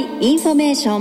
災インフォメーショ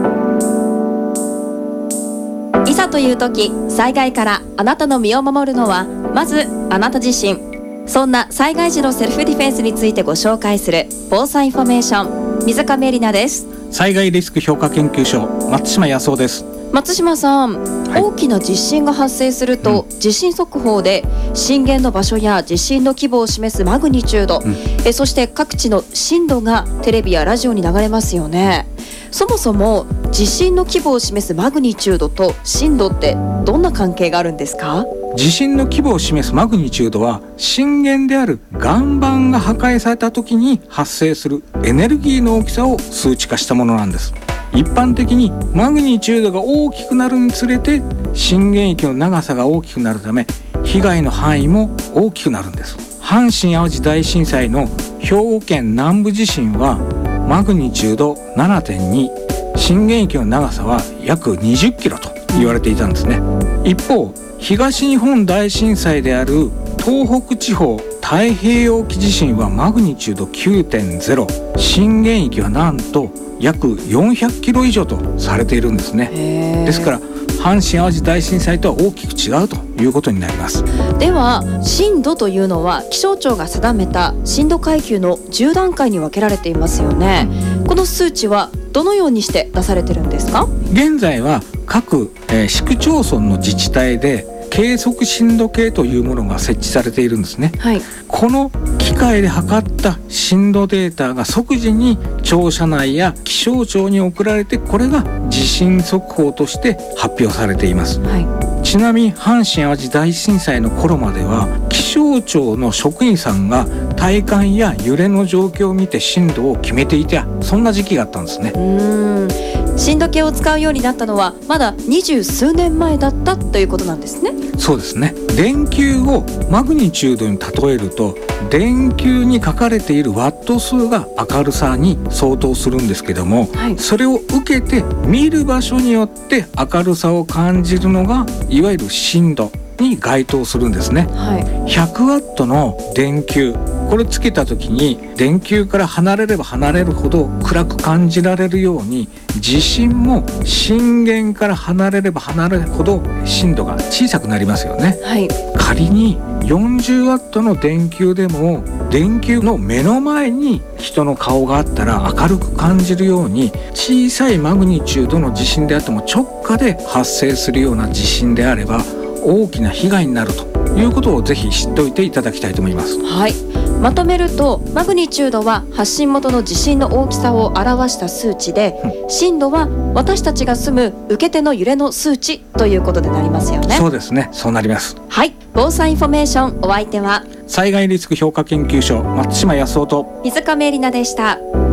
ン。いざという時、災害からあなたの身を守るのはまずあなた自身。そんな災害時のセルフディフェンスについてご紹介する防災インフォメーション、水上絵里奈です。 災害リスク評価研究所、松島康夫です。 松島さん、大きな地震が発生すると、地震速報で震源の場所や地震の規模を示すマグニチュード、そして各地の震度がテレビやラジオに流れますよね。そもそも地震の規模を示すマグニチュードと震度ってどんな関係があるんですか？ 地震の規模を示すマグニチュードは、震源である岩盤が破壊された時に発生するエネルギーの大きさを数値化したものなんです。一般的にマグニチュードが大きくなるにつれて震源域の長さが大きくなるため、被害の範囲も大きくなるんです。阪神・淡路大震災の兵庫県南部地震はマグニチュード 7.2、 震源域の長さは約20キロと言われていたんですね。一方、東日本大震災である東北地方太平洋沖地震はマグニチュード 9.0、 震源域はなんと約400キロ以上とされているんですね。ですから阪神・淡路大震災とは大きく違うということになります。 では、震度というのは気象庁が定めた震度階級の10段階に分けられていますよね。この数値はどのようにして出されてるんですか？ 現在は各、市区町村の自治体で計測震度計というものが設置されているんですね。この機械で測った震度データが即時に庁舎内や気象庁に送られて、これが地震速報として発表されています。ちなみに阪神・淡路大震災の頃までは気象庁の職員さんが体感や揺れの状況を見て震度を決めていた、そんな時期があったんですね。 震度計を使うようになったのはまだ20数年前だったということなんですね。 そうですね。電球をマグニチュードに例えると、電球に書かれているワット数が明るさに相当するんですけども、それを受けて見る場所によって明るさを感じるのがいわゆる震度に該当するんですね。100ワットの電球、これつけた時に電球から離れれば離れるほど暗く感じられるように、地震も震源から離れれば離れるほど震度が小さくなりますよね。仮に40ワットの電球でも、電球の目の前に人の顔があったら明るく感じるように、小さいマグニチュードの地震であっても直下で発生するような地震であれば大きな被害になるということをぜひ知っておいていただきたいと思います。 まとめると、マグニチュードは発信元の地震の大きさを表した数値で、震度は私たちが住む受け手の揺れの数値ということでなりますよね。 そうですね、そうなります。 防災インフォメーション、お相手は災害リスク評価研究所、松島康夫と水上絵里奈でした。